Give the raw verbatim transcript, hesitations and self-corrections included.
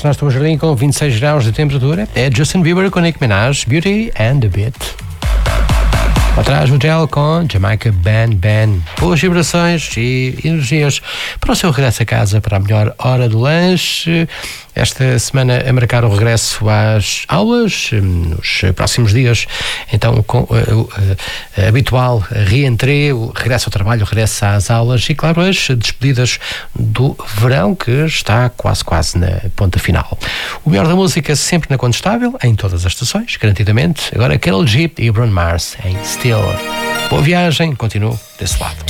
aproximaste do jardim com vinte e seis graus de temperatura. É Justin Bieber com Nicki Minaj, Beauty and a Bit. Atrás o Gel com Jamaica Ban Ban. Boas vibrações e energias para o seu regresso a casa, para a melhor hora do lanche. Esta semana a marcar o regresso às aulas, nos próximos dias, então com uh, uh, uh, habitual reentrée, o regresso ao trabalho, o regresso às aulas e, claro, as despedidas do verão, que está quase, quase na ponta final. O melhor da música sempre na Contestável, em todas as estações, garantidamente. Agora Karol G e Bruno Mars em Still. Boa viagem, continuo desse lado.